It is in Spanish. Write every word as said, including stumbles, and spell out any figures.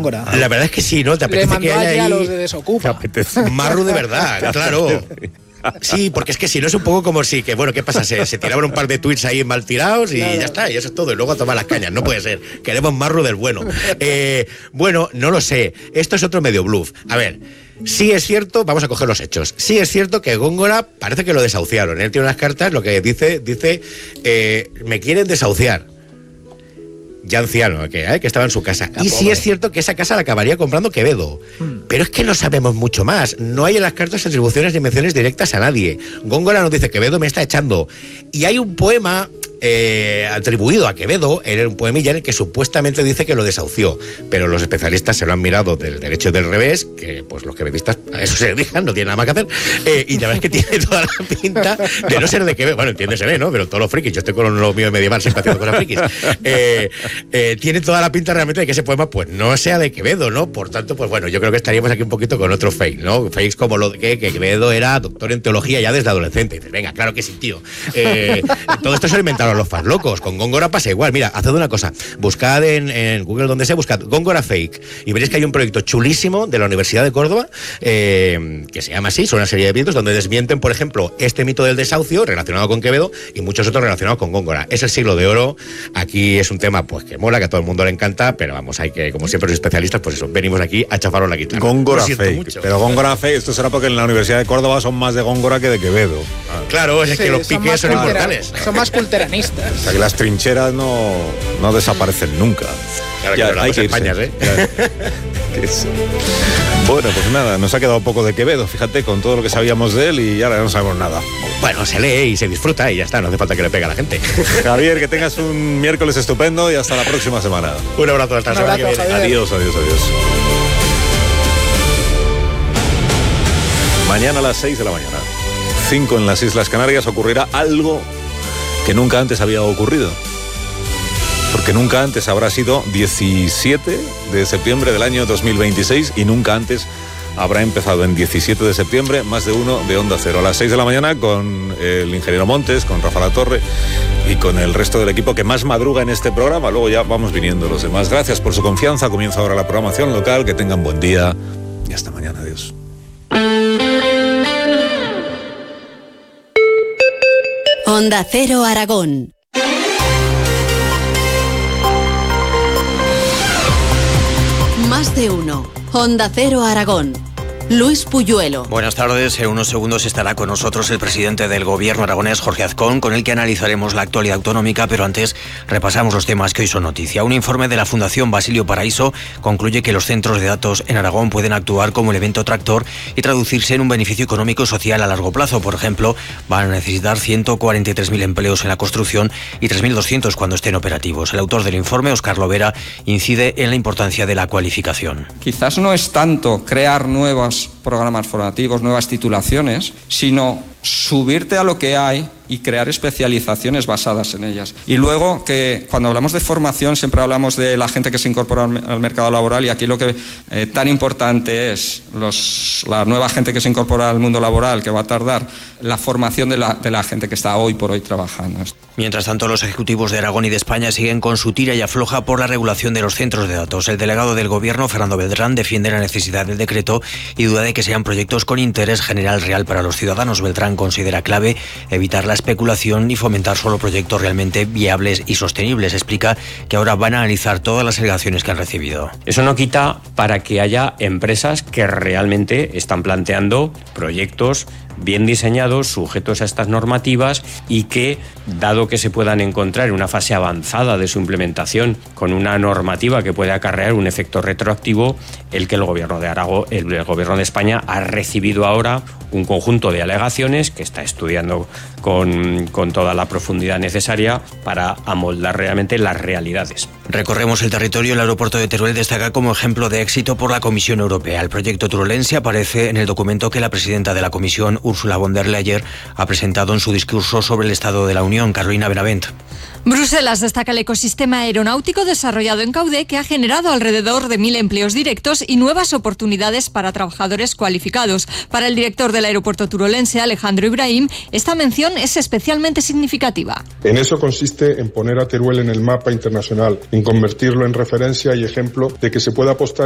Góngora. La verdad es que sí, ¿no? Te apetece Le mandó que haya allí ahí... a los de Desocupa. Marru de verdad, claro. Sí, porque es que si no es un poco como si, que bueno, ¿qué pasa? Se, se tiraban un par de tweets ahí mal tirados y claro, ya está, y eso es todo. Y luego a tomar las cañas. No puede ser. Queremos Marru del bueno. Eh, bueno, no lo sé. Esto es otro medio bluff. A ver, sí es cierto, vamos a coger los hechos. Sí es cierto que Góngora parece que lo desahuciaron. Él tiene unas cartas, lo que dice, dice, eh, me quieren desahuciar. Ya anciano, que, ¿eh? que estaba en su casa. La y pobre. Sí es cierto que esa casa la acabaría comprando Quevedo. Hmm. Pero es que no sabemos mucho más. No hay en las cartas atribuciones ni menciones directas a nadie. Góngora nos dice, Quevedo me está echando. Y hay un poema eh, atribuido a Quevedo, era un poemilla en el que supuestamente dice que lo desahució. Pero los especialistas se lo han mirado del derecho y del revés, que pues los quevedistas a eso se dedican, no tienen nada más que hacer. Eh, y la verdad es que tiene toda la pinta de no ser de Quevedo. Bueno, entiéndese, ¿no? Pero todos los frikis, yo estoy con lo mío de medieval, siempre haciendo cosas frikis. Eh, Eh, tiene toda la pinta realmente de que ese poema pues no sea de Quevedo, ¿no? Por tanto, pues bueno, yo creo que estaríamos aquí un poquito con otro fake, ¿no? Fakes como lo de que, que Quevedo era doctor en teología ya desde adolescente. Y dices, venga, claro que sí, tío. Eh, todo esto se lo inventaron los fans locos. Con Góngora pasa igual. Mira, haced una cosa. Buscad en, en Google, donde sea, buscad Góngora Fake. Y veréis que hay un proyecto chulísimo de la Universidad de Córdoba, eh, que se llama así, son una serie de vídeos donde desmienten, por ejemplo, este mito del desahucio relacionado con Quevedo y muchos otros relacionados con Góngora. Es el siglo de oro. Aquí es un tema, pues, que mola, que a todo el mundo le encanta, pero vamos, hay que, como siempre los especialistas, pues eso, venimos aquí a chafaros la guitarra. Góngora Fake, mucho. Pero Góngora Fake, esto será porque en la Universidad de Córdoba son más de Góngora que de Quevedo. Ah. Claro, es sí, que los piques son, son inmortales. Son más culteranistas. O sea, que las trincheras no, no desaparecen nunca. Claro, ya, que hay que España, ¿eh? Bueno, pues nada, nos ha quedado poco de Quevedo, fíjate, con todo lo que sabíamos de él y ahora no sabemos nada. Bueno, se lee y se disfruta y ya está, no hace falta que le pegue a la gente. Javier, que tengas un miércoles estupendo y hasta la próxima semana. Un abrazo, hasta la semana que viene. Javier. Adiós, adiós, adiós. Mañana a las seis de la mañana, cinco en las Islas Canarias, ocurrirá algo que nunca antes había ocurrido. Porque nunca antes habrá sido diecisiete de septiembre del año dos mil veintiséis y nunca antes habrá empezado en diecisiete de septiembre más de uno de Onda Cero. A las seis de la mañana con el ingeniero Montes, con Rafa La Torre y con el resto del equipo que más madruga en este programa. Luego ya vamos viniendo los demás. Gracias por su confianza. Comienza ahora la programación local. Que tengan buen día y hasta mañana. Adiós. Onda Cero Aragón. Más de uno. Onda Cero Aragón. Luis Puyuelo. Buenas tardes. En unos segundos estará con nosotros el presidente del gobierno aragonés, Jorge Azcón, con el que analizaremos la actualidad autonómica, pero antes repasamos los temas que hoy son noticia. Un informe de la Fundación Basilio Paraíso concluye que los centros de datos en Aragón pueden actuar como elemento tractor y traducirse en un beneficio económico y social a largo plazo. Por ejemplo, van a necesitar ciento cuarenta y tres mil empleos en la construcción y tres mil doscientos cuando estén operativos. El autor del informe, Óscar Lovera, incide en la importancia de la cualificación. Quizás no es tanto crear nuevos programas formativos, nuevas titulaciones, sino subirte a lo que hay y crear especializaciones basadas en ellas. Y luego, que cuando hablamos de formación siempre hablamos de la gente que se incorpora al mercado laboral, y aquí lo que eh, tan importante es los, la nueva gente que se incorpora al mundo laboral, que va a tardar, la formación de la, de la gente que está hoy por hoy trabajando. Mientras tanto, los ejecutivos de Aragón y de España siguen con su tira y afloja por la regulación de los centros de datos. El delegado del gobierno, Fernando Beltrán, defiende la necesidad del decreto y duda de que sean proyectos con interés general real para los ciudadanos. Beltrán considera clave evitar la especulación y fomentar solo proyectos realmente viables y sostenibles. Explica que ahora van a analizar todas las alegaciones que han recibido. Eso no quita para que haya empresas que realmente están planteando proyectos bien diseñados, sujetos a estas normativas, y que, dado que se puedan encontrar en una fase avanzada de su implementación con una normativa que puede acarrear un efecto retroactivo, el que el gobierno de Aragón, el, el gobierno de España ha recibido ahora un conjunto de alegaciones que está estudiando con, con toda la profundidad necesaria para amoldar realmente las realidades. Recorremos el territorio. El aeropuerto de Teruel destaca como ejemplo de éxito por la Comisión Europea. El proyecto turolense aparece en el documento que la presidenta de la Comisión, Ursula von der Leyen, ha presentado en su discurso sobre el Estado de la Unión. Carolina Benavent. Bruselas destaca el ecosistema aeronáutico desarrollado en Caude, que ha generado alrededor de mil empleos directos y nuevas oportunidades para trabajadores cualificados. Para el director del aeropuerto turolense, Alejandro Ibrahim, esta mención es especialmente significativa. En eso consiste en poner a Teruel en el mapa internacional, en convertirlo en referencia y ejemplo de que se puede apostar